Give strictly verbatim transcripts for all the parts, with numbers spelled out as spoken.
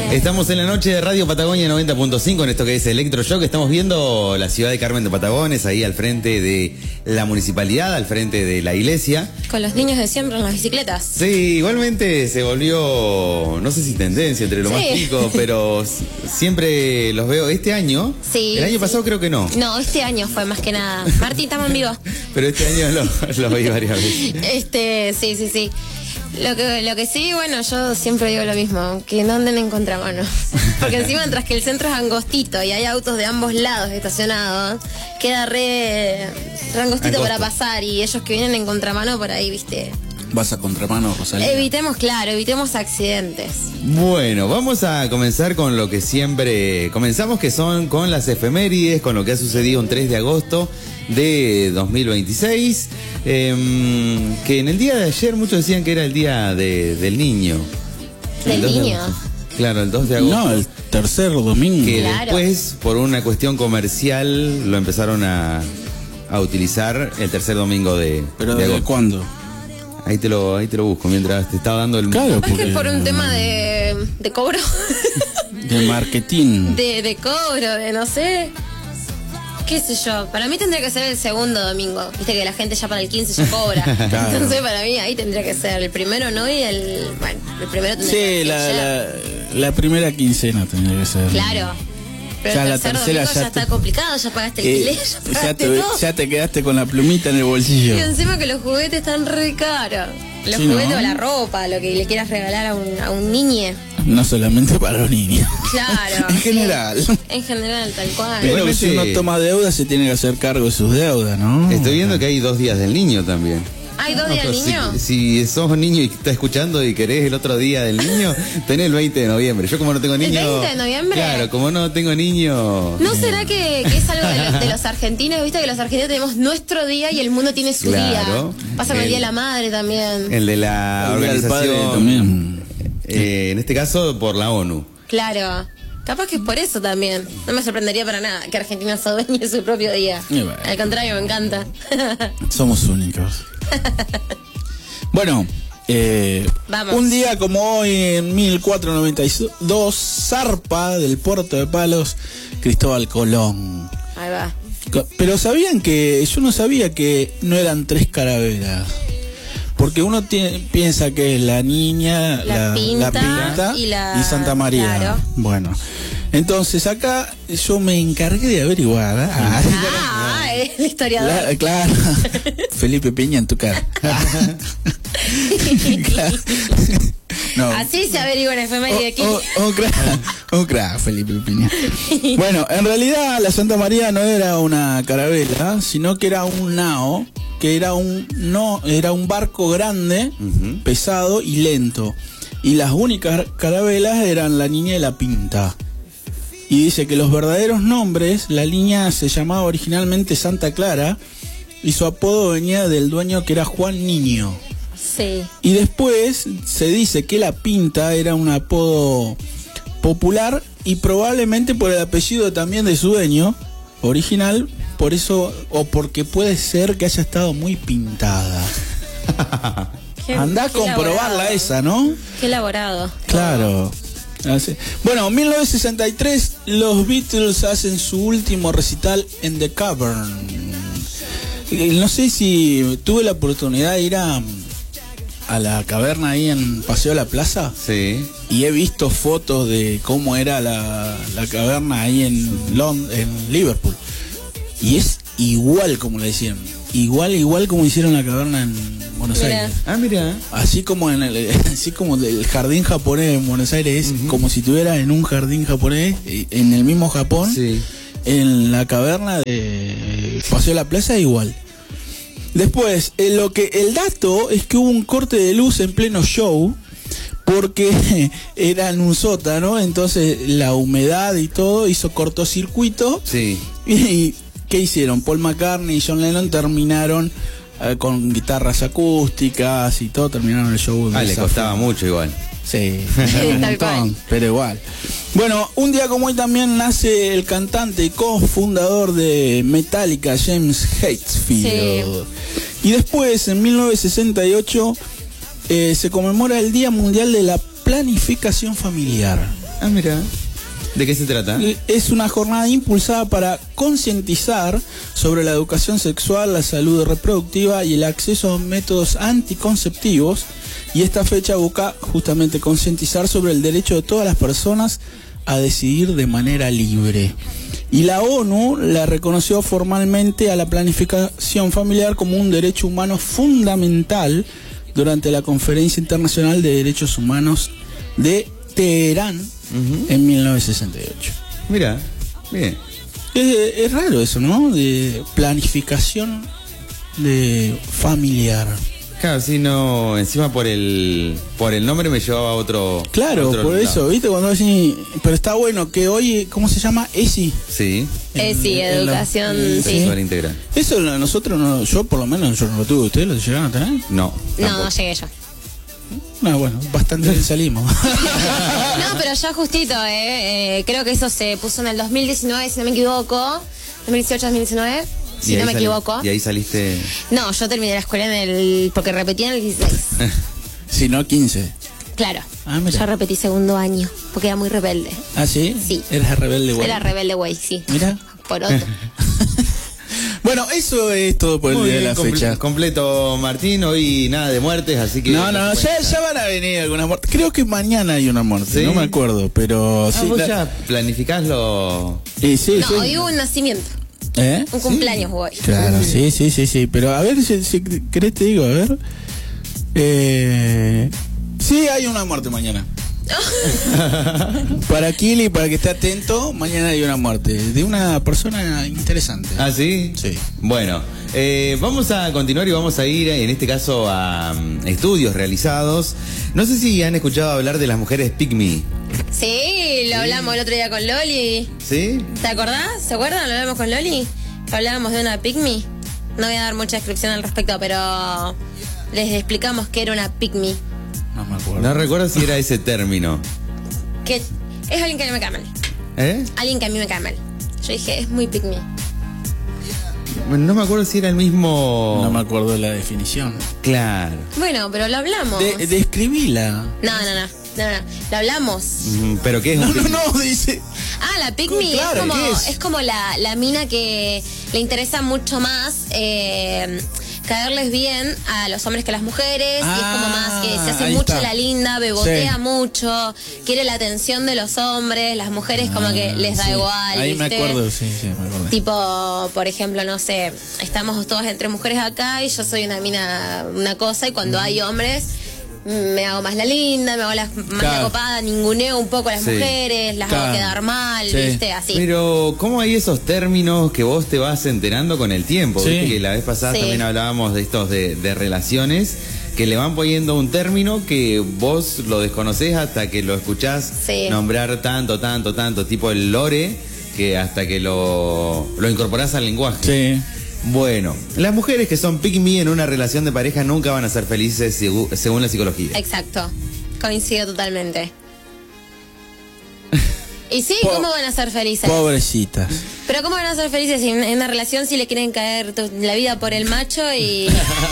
Estamos en la noche de Radio Patagonia noventa punto cinco en esto que es Electroshock. Estamos viendo la ciudad de Carmen de Patagones, ahí al frente de la municipalidad, al frente de la iglesia. Con los niños de siempre en las bicicletas. Sí, igualmente se volvió, no sé si tendencia entre los sí. más chicos, pero siempre los veo este año. Sí. El año sí. pasado creo que no. No, este año fue más que nada. Martín, estamos en vivo. Pero este año los lo vi varias veces. Este, sí, sí, sí. Lo que, lo que sí, bueno, yo siempre digo lo mismo, que no anden en contramano. Porque encima, mientras que el centro es angostito y hay autos de ambos lados estacionados, queda re, re angostito para pasar, y ellos que vienen en contramano por ahí, viste. ¿Vas a contramano, Rosalía? Evitemos, claro, evitemos accidentes. Bueno, vamos a comenzar con lo que siempre comenzamos, que son con las efemérides, con lo que ha sucedido un tres de agosto de dos mil veintiséis, eh, que en el día de ayer muchos decían que era el día de, del niño. ¿Del niño? De, claro, el dos de agosto. No, el tercer domingo. Que claro. después, por una cuestión comercial, lo empezaron a, a utilizar el tercer domingo de, ¿Pero de de agosto. cuándo? Ahí te lo, ahí te lo busco mientras te estaba dando el... Claro, Capaz que por un tema de, de cobro. De marketing. De, de cobro, de no sé. Qué sé yo, para mí tendría que ser el segundo domingo. Viste que la gente ya para el quince ya cobra. Claro. Entonces para mí ahí tendría que ser el primero, no, y el... Bueno, el primero tendría Sí, que ser la, ya. la, la primera quincena tendría que ser. Claro. Pero Ya el la tercer tercera domingo ya ya te- está complicado, ya pagaste el Eh, alquiler, ya ya, pagaste te, todo. ya te quedaste con la plumita en el bolsillo. Y encima que los juguetes están re caros. Los Sí, juguetes ¿no? o la ropa, lo que le quieras regalar a un, a un niñe. No solamente para los niños. Claro. En sí. general. En general, tal cual. Pero que Igualmente- si uno toma deuda se tiene que hacer cargo de sus deudas, ¿no? Estoy viendo que hay dos días del niño también. ¿Hay dos días No, del niño? Si, si sos niño y estás escuchando y querés el otro día del niño, tenés el veinte de noviembre. Yo como no tengo niño... veinte de noviembre? Claro, como no tengo niño... ¿No será que, que es algo de los, de los argentinos? Viste que los argentinos tenemos nuestro día y el mundo tiene su Claro. día. Pásame el, El- Día de la Madre también. El de la El día del padre organización... también. eh, en este caso, por la ONU. Claro. Capaz que es por eso también. No me sorprendería para nada que Argentina se adueñe de su propio día. Y bueno. Al contrario, me encanta. Somos únicos. Bueno, eh, Vamos. un día como hoy, en mil cuatrocientos noventa y dos, zarpa del puerto de Palos Cristóbal Colón. Ahí va. Co- Pero sabían que, yo no sabía que no eran tres carabelas. Porque uno tiene- piensa que es la niña, La Pinta Pinta y la- Santa María. claro. Bueno, entonces acá yo me encargué de averiguar. ¿eh? Ah, Ah, el historiador. La- claro. Felipe Peña en tu cara. Claro. No. Así se averigua en efeméride de aquí. Oh, oh, un crack, un crack, Felipe Piña. Bueno, en realidad la Santa María no era una carabela, sino que era un nao, que era un no, era un barco grande, Ujú. pesado y lento. Y las únicas carabelas eran la Niña y la Pinta. Y dice que los verdaderos nombres, la niña se llamaba originalmente Santa Clara y su apodo venía del dueño, que era Juan Niño. Sí. Y después se dice que la Pinta era un apodo popular y probablemente por el apellido también de su dueño original, por eso, o porque puede ser que haya estado muy pintada. Qué- Andá a qué comprobarla elaborado. esa, ¿no? Qué elaborado. Claro. Así. Bueno, en mil novecientos sesenta y tres los Beatles hacen su último recital en The Cavern. Y no sé si tuve la oportunidad de ir a, a la caverna ahí en Paseo de la Plaza. Sí. Y he visto fotos de cómo era la, la caverna ahí en, Lond en Liverpool. Y es igual como le decían. Igual, igual como hicieron la caverna en Buenos Mira. Aires. Ah, mira. Así como en el, así como el jardín japonés en Buenos Aires, es Ujú. como si estuviera en un jardín japonés, eh, en el mismo Japón, Sí. en la caverna de Paseo de la Plaza igual. Después, eh, lo que el dato es que hubo un corte de luz en pleno show, porque era en un sótano, entonces la humedad y todo hizo cortocircuito. Sí. ¿Y qué hicieron? Paul McCartney y John Lennon terminaron eh, con guitarras acústicas y todo, terminaron el show. de Ah, le esa costaba forma. mucho igual. Sí, Sí, un tal montón, cual. pero igual. Bueno, un día como hoy también nace el cantante y cofundador de Metallica, James Hetfield. Y después, en mil novecientos sesenta y ocho, eh, se conmemora el Día Mundial de la Planificación Familiar. Ah, mira. ¿De qué se trata? Es una jornada impulsada para concientizar sobre la educación sexual, la salud reproductiva y el acceso a métodos anticonceptivos. Y esta fecha busca justamente concientizar sobre el derecho de todas las personas a decidir de manera libre. Y la ONU la reconoció formalmente a la planificación familiar como un derecho humano fundamental durante la Conferencia Internacional de Derechos Humanos de Teherán uh-huh. en mil novecientos sesenta y ocho. Mira, bien. Es, es raro eso, ¿no? De planificación de familiar. Claro, sí, no, encima por el por el nombre me llevaba a otro. Claro, otro por lado. eso, ¿viste? Cuando decís, pero está bueno que hoy, ¿cómo se llama? E S I. Sí. E S I, educación, la, sí. Sexual integral. Eso nosotros, no, yo por lo menos, yo no lo tuve. ¿Ustedes lo llegaron a tener? No. No, tampoco. no llegué yo. No, bueno, bastante bien salimos. No, pero ya justito, eh, eh, creo que eso se puso en el dos mil diecinueve, si no me equivoco. dos mil dieciocho, dos mil diecinueve. Si no me salí, equivoco. Y ahí saliste. No, yo terminé la escuela en el. Porque repetí en el dieciséis. Si no, quince. Claro. Ah, mira. Yo repetí segundo año. Porque era muy rebelde. ¿Ah, sí? Sí. Eras rebelde, güey. Era rebelde, güey, sí. Mira. Por otro. Bueno, eso es todo por el Muy día bien, de la comple- fecha. Completo, Martín. Hoy nada de muertes, así que. No, no, ya, ya van a venir algunas muertes. Creo que mañana hay una muerte, ¿Sí? no me acuerdo, pero Ah, sí. vos la- ya planificás lo. Sí, sí, No, sí. hoy hubo un nacimiento. ¿Eh? Un cumpleaños hoy. Claro, sí, sí, sí, sí. Pero a ver, si, si querés te digo, a ver. Eh, sí, hay una muerte mañana. Para Kili, para que esté atento, mañana hay una muerte de una persona interesante. ¿Ah, sí? Sí. Bueno, eh, vamos a continuar y vamos a ir, en este caso, a um, estudios realizados. No sé si han escuchado hablar de las mujeres Pygmy. Sí, lo hablamos el otro día con Loli. ¿Sí? ¿Te acordás? ¿Se acuerdan? Lo hablamos con Loli. Hablábamos de una pygmy. No voy a dar mucha descripción al respecto, pero les explicamos que era una pygmy. No me acuerdo. No recuerdo si era ese término. Que es alguien que a mí me cae mal. ¿Eh? Alguien que a mí me cae mal. Yo dije, es muy pygmy. No me acuerdo si era el mismo. No me acuerdo de la definición. Claro. Bueno, pero lo hablamos. De, describila. No, no, no, no, no. Lo hablamos. Mm, ¿Pero qué es? No, un no, pygmy? no, dice. Ah, la pygmy Claro, es como, ¿qué es? es como la, la mina que le interesa mucho más eh, caerles bien a los hombres que a las mujeres. Ah, y es como más que se hace ahí mucho está. la linda, bebotea Sí. mucho, quiere la atención de los hombres, las mujeres como que les da Sí. igual. Ahí ¿viste? me acuerdo, sí, sí, me acuerdo. Tipo, por ejemplo, no sé, estamos todas entre mujeres acá y yo soy una mina, una cosa, y cuando hay hombres me hago más la linda, me hago la, más Claro. la copada, ninguneo un poco a las Sí. mujeres, las Claro. hago quedar mal, Sí. ¿viste? Así. Pero, ¿cómo hay esos términos que vos te vas enterando con el tiempo? Sí. Viste que la vez pasada Sí. también hablábamos de estos de, de relaciones, que le van poniendo un término que vos lo desconocés hasta que lo escuchás Sí. nombrar tanto, tanto, tanto, tipo el lore, que hasta que lo, lo incorporás al lenguaje. Sí. Bueno, las mujeres que son pick me en una relación de pareja nunca van a ser felices segu- según la psicología. Exacto. Coincido totalmente. Y sí, Po- ¿cómo van a ser felices? Pobrecitas. Pero ¿cómo van a ser felices en, en una relación si le quieren caer tu- la vida por el macho y...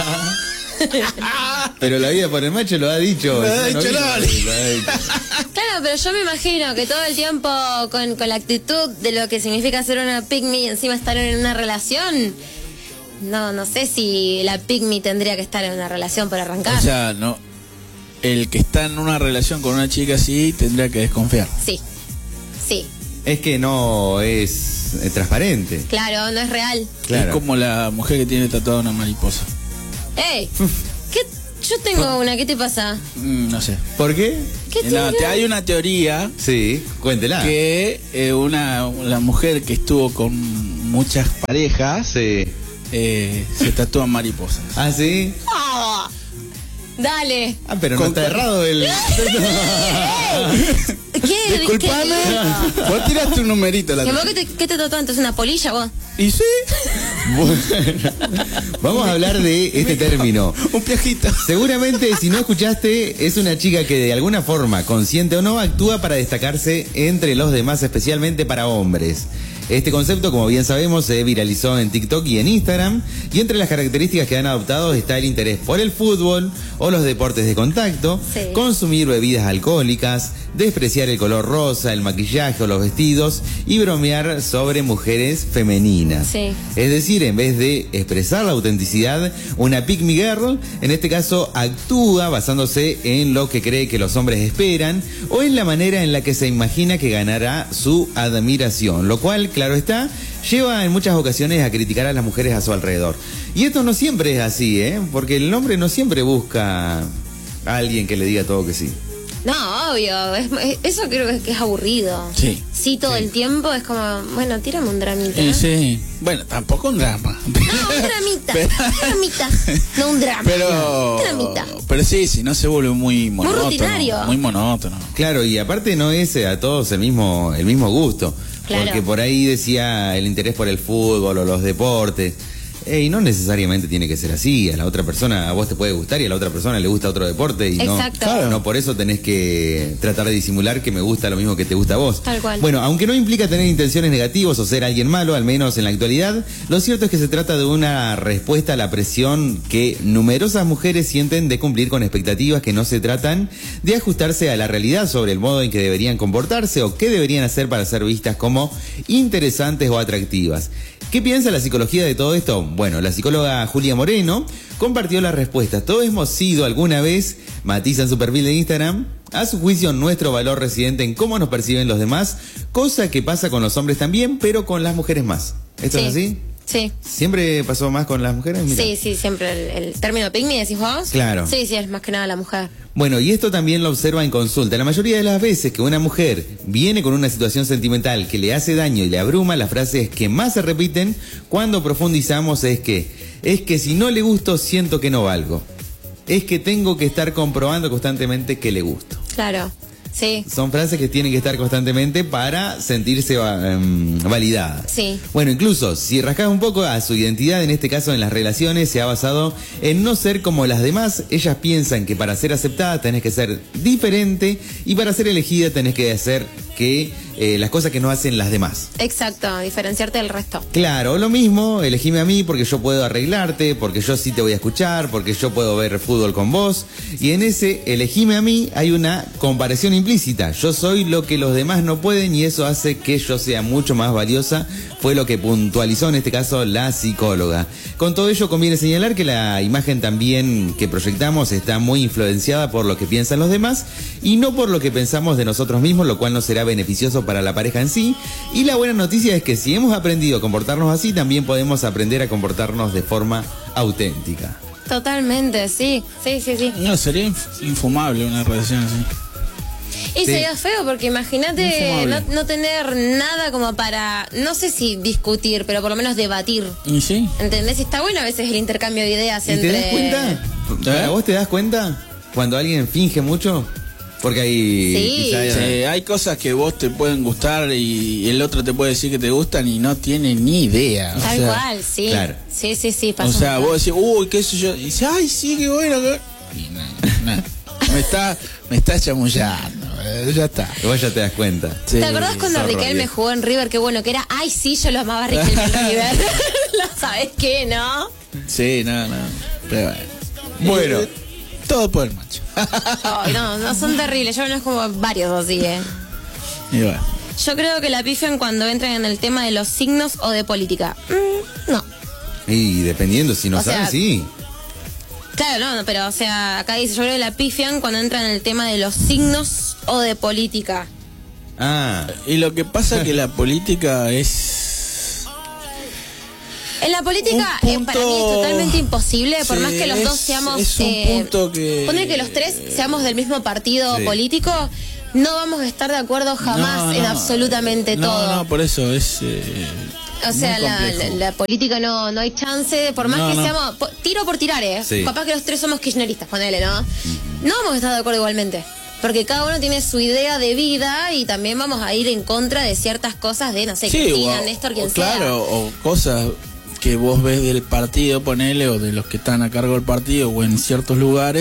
Pero la vida por el macho lo ha dicho. Lo ha ¿no? dicho Lo Loli. ha dicho. Claro, pero yo me imagino que todo el tiempo con, con la actitud de lo que significa ser una pygmy y encima estar en una relación, no no sé si la pygmy tendría que estar en una relación para arrancar. O sea, no. El que está en una relación con una chica así tendría que desconfiar. Sí, sí, Es que no es, eh, transparente. claro, no es real. Claro. Es como la mujer que tiene tatuada una mariposa. ¡Ey! ¿Qué? Yo tengo una, ¿qué te pasa? Mm, no sé. ¿Por qué? ¿Qué No, tiene? te- hay una teoría Sí, cuéntela. que eh, una la mujer que estuvo con muchas parejas Sí. eh, se tatúa mariposas. ¿Ah, sí? Ah, dale. Ah, pero no Con- está errado el... ¿Qué? Disculpame, ¿Qué? vos tiraste un numerito a la ¿Y vos qué te, qué te trató antes? ¿Una polilla vos? ¿Y sí? Bueno, vamos a hablar de este término. Un piajito. Seguramente, si no escuchaste, es una chica que de alguna forma, consciente o no, actúa para destacarse entre los demás, especialmente para hombres. Este concepto, como bien sabemos, se viralizó en TikTok y en Instagram, y entre las características que han adoptado está el interés por el fútbol o los deportes de contacto, Sí. consumir bebidas alcohólicas, despreciar el color rosa, el maquillaje o los vestidos y bromear sobre mujeres femeninas. Sí. Es decir, en vez de expresar la autenticidad, una pick me girl, en este caso, actúa basándose en lo que cree que los hombres esperan o en la manera en la que se imagina que ganará su admiración, lo cual, claro está, lleva en muchas ocasiones a criticar a las mujeres a su alrededor. Y esto no siempre es así, ¿eh? Porque el hombre no siempre busca a alguien que le diga todo que sí. No, obvio, es- es- eso creo que es, que es aburrido. Sí. Sí, todo el tiempo es como, bueno, tírame un dramita. Eh, sí. Bueno, tampoco un drama. No, un dramita, Pero- un dramita, no un drama. Pero, Un dramita. pero sí, si no se vuelve muy monótono. rutinario. Muy monótono. Claro, y aparte no es eh, a todos el mismo, el mismo gusto. Claro. Porque por ahí decía el interés por el fútbol o los deportes. Eh, y no necesariamente tiene que ser así. A la otra persona, a vos te puede gustar y a la otra persona le gusta otro deporte. Y no, Exacto. Claro. no por eso tenés que tratar de disimular que me gusta lo mismo que te gusta a vos. Tal cual. Bueno, aunque no implica tener intenciones negativas o ser alguien malo, al menos en la actualidad, lo cierto es que se trata de una respuesta a la presión que numerosas mujeres sienten de cumplir con expectativas que no se tratan de ajustarse a la realidad sobre el modo en que deberían comportarse o qué deberían hacer para ser vistas como interesantes o atractivas. ¿Qué piensa la psicología de todo esto? Bueno, la psicóloga Julia Moreno compartió las respuestas. Todos hemos sido alguna vez, matiza en su perfil de Instagram, a su juicio nuestro valor residente en cómo nos perciben los demás, cosa que pasa con los hombres también, pero con las mujeres más. ¿Esto Sí. es así? Sí. ¿Siempre pasó más con las mujeres? Mira. Sí, sí, siempre el, el término pick me decís vos. Claro. Sí, sí, es más que nada la mujer. Bueno, y esto también lo observa en consulta. La mayoría de las veces que una mujer viene con una situación sentimental que le hace daño y le abruma, las frases que más se repiten cuando profundizamos es que, es que si no le gusto, siento que no valgo. Es que tengo que estar comprobando constantemente que le gusto. Claro. Sí. Son frases que tienen que estar constantemente para sentirse um, validadas. Sí. Bueno, incluso si rascas un poco a su identidad, en este caso en las relaciones, se ha basado en no ser como las demás. Ellas piensan que para ser aceptada tenés que ser diferente y para ser elegida tenés que hacer que eh, las cosas que no hacen las demás. Exacto, diferenciarte del resto. Claro, lo mismo, elegime a mí porque yo puedo arreglarte, porque yo sí te voy a escuchar, porque yo puedo ver fútbol con vos. Y en ese elegime a mí hay una comparación implícita. Yo soy lo que los demás no pueden y eso hace que yo sea mucho más valiosa. Fue lo que puntualizó en este caso la psicóloga. Con todo ello conviene señalar que la imagen también que proyectamos está muy influenciada por lo que piensan los demás y no por lo que pensamos de nosotros mismos, lo cual no será beneficioso para la pareja en sí. Y la buena noticia es que si hemos aprendido a comportarnos así, también podemos aprender a comportarnos de forma auténtica. Totalmente, sí. Sí, sí, sí. No, sería inf- infumable una relación así. Y Sí. sería feo porque imagínate Infumable. no, no tener nada como para, no sé si discutir, pero por lo menos debatir. ¿Y sí? ¿Entendés? Está bueno a veces el intercambio de ideas ¿Y entre... te das cuenta? ¿Para vos te das cuenta cuando alguien finge mucho? Porque hay... Sí. quizá- Sí, hay cosas que vos te pueden gustar y el otro te puede decir que te gustan y no tiene ni idea. O Tal sea, cual, sí. claro. Sí, sí, sí, pasa O sea, un montón. vos decís, uy, qué sé yo. Y dices, ay, sí, qué bueno. qué-". Y no, no. Me está, me está chamullando. eh, Ya está. Vos ya te das cuenta. Sí. ¿Te acordás cuando zorro Riquelme viejo. jugó en River? Qué bueno que era. Ay, sí, yo lo amaba a Riquelme en River. ¿Lo sabés qué, no? Sí, no, no. Pero bueno. Bueno. Eh, todo por el macho. Ay, no, no, son terribles. Yo conozco varios así, ¿eh? Y bueno. Yo creo que la pifian cuando entran en el tema de los signos o de política. Mm, no. Y dependiendo, si no O sea, sabes, sí. Claro, no, no, pero o sea, acá dice, yo creo que la pifian cuando entran en el tema de los signos o de política. Ah, Y lo que pasa es que la política es... En la política, Un eh, para mí es punto- totalmente imposible, por Sí, más que los dos es- seamos... es un eh, punto que- Poner que los tres seamos del mismo partido Sí. político, no vamos a estar de acuerdo jamás No, en no, absolutamente no, todo. No, por eso es... eh, O sea, muy la, complejo. la- la política no, no hay chance, por más No, que no. seamos... po- Tiro por tirar, ¿eh? Sí. Capaz que los tres somos kirchneristas, ponele, ¿no? No vamos a estar de acuerdo igualmente. Porque cada uno tiene su idea de vida y también vamos a ir en contra de ciertas cosas de, no sé, Sí, Cristina, o- Néstor, quien o sea. claro, o cosas que vos ves del partido, ponele, o de los que están a cargo del partido, o en ciertos lugares,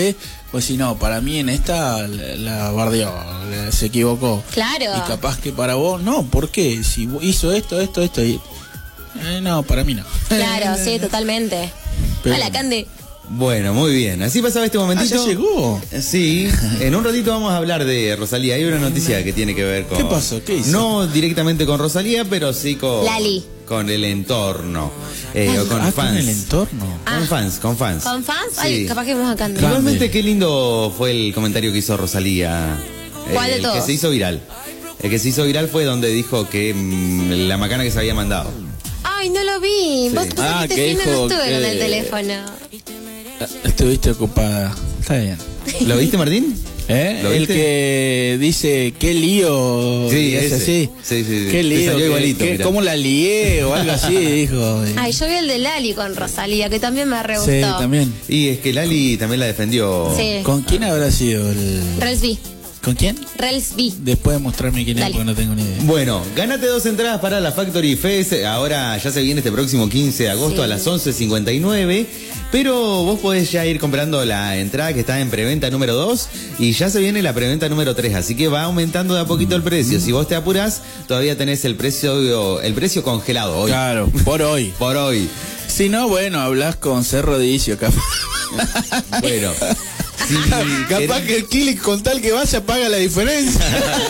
Pues si no, para mí en esta la, la bardeó, la- se equivocó. Claro. Y capaz que para vos, no, ¿por qué? Si hizo esto, esto, esto y... Eh, no, para mí no. Claro, sí, totalmente. Pero- Hola, Candy. Bueno, muy bien. Así pasaba este Ah, momentito. ya llegó. Sí, en un ratito vamos a hablar de Rosalía. Hay una noticia que tiene que ver con... ¿Qué pasó? ¿Qué hizo? No directamente con Rosalía, pero sí con... Lali. Con el entorno. Eh, o con Ah, fans. con el entorno. Con fans, con fans. ¿Con fans? Sí. Ay, capaz que vamos a Candy. Claro. Igualmente, qué lindo fue el comentario que hizo Rosalía. ¿Cuál de el todos? que se hizo viral. El que se hizo viral fue donde dijo que mm, la macana que se había mandado. Ay, no lo vi. Vos, vos Ah, este que fin de no dijo estuve que- con el teléfono. Ah, Estuviste ocupada. Está bien. ¿Lo viste, Martín? ¿Eh? ¿Lo El viste? que dice, qué lío. Sí, y es ese. así. Sí, sí, sí. Qué Te lío. salió qué- igualito, qué- mirá. ¿Cómo la lié o algo así? Dijo. Ay, yo vi el de Lali con Rosalía, que también me re gustó. Sí, también. Y es que Lali también la defendió. Sí. ¿Con quién habrá sido el...? Rels B. ¿Con quién? Rels B. Después de mostrarme quién es, Dale. porque no tengo ni idea. Bueno, gánate dos entradas para la Factory Fest. Ahora ya se viene este próximo quince de agosto Sí. a las once cincuenta y nueve. Pero vos podés ya ir comprando la entrada que está en preventa número dos. Y ya se viene la preventa número tres. Así que va aumentando de a poquito el precio. Si vos te apurás, todavía tenés el precio, el precio congelado hoy. Claro, por hoy. Por hoy. Si no, bueno, hablas con Cerro Rodicio, capaz. Bueno. si Capaz querés- que el Kili con tal que vaya paga la diferencia.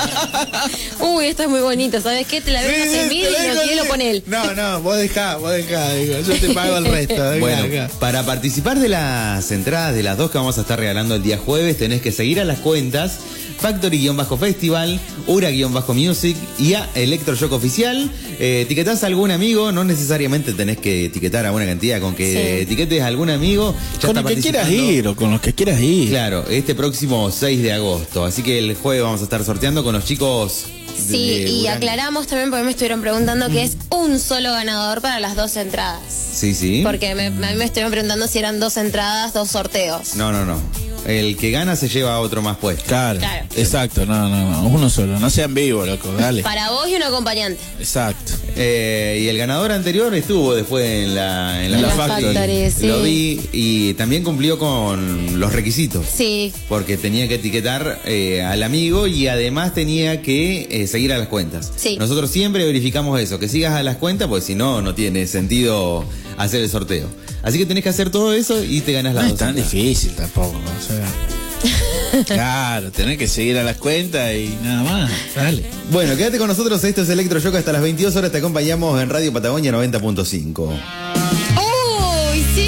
Uy, esta es muy bonita. ¿Sabes qué? Te la dejo hace mil y lo quiero con él. No, no, vos dejá, vos dejá, digo, yo te pago el resto. Venga, Bueno, acá. para participar de las entradas de las dos que vamos a estar regalando el día jueves, tenés que seguir a las cuentas Factory-Festival, Ura-Music y a Electroshock Oficial. Eh, etiquetás a algún amigo, no necesariamente tenés que etiquetar a una cantidad, con que Sí. etiquetes a algún amigo. Ya Con está el que quieras participando. ir o con los que quieras ir. Claro, este próximo seis de agosto. Así que el jueves vamos a estar sorteando con los chicos. de- Sí, de y Urano. aclaramos también porque me estuvieron preguntando que es un solo ganador para las dos entradas. Sí, sí. Porque me, a mí me estuvieron preguntando si eran dos entradas, dos sorteos. No, no, no. El que gana se lleva a otro más puesto. Claro, Claro. exacto, no, no, no, uno solo, no sean vivos, loco, dale. Para vos y un acompañante. Exacto. Eh, y el ganador anterior estuvo después en la, en la, En la Factory. Factory, sí. Lo vi y también cumplió con los requisitos. Sí, Porque tenía que etiquetar eh, al amigo y además tenía que eh, seguir a las cuentas. Sí. Nosotros siempre verificamos eso, que sigas a las cuentas, porque si no, no tiene sentido hacer el sorteo. Así que tenés que hacer todo eso y te ganas No las es dos tan entradas. difícil tampoco, o sea. Claro, tenés que seguir a las cuentas y nada más, dale. Bueno, quédate con nosotros, esto es Electroshock hasta las veintidós horas, te acompañamos en Radio Patagonia noventa punto cinco.